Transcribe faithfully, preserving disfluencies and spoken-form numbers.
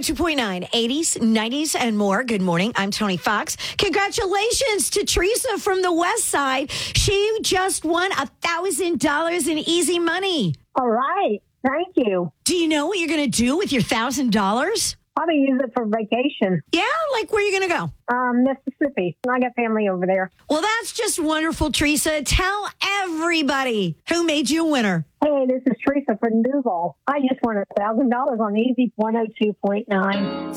two point nine, eighties, nineties, and more. Good morning. I'm Tony Fox. Congratulations to Teresa from the West Side. She just won one thousand dollars in easy money. All right. Thank you. Do you know what you're going to do with your one thousand dollars? Probably use it for vacation. Yeah? Like, where are you going to go? Um, Mississippi. I got family over there. Well, that's just wonderful, Teresa. Tell everybody who made you a winner. Hey, this is Teresa from Duval. I just won one thousand dollars on Easy one oh two point nine.